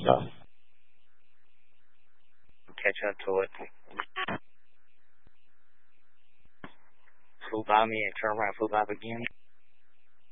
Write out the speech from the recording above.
Catch up to it. Flew by me and turned around, flew by again.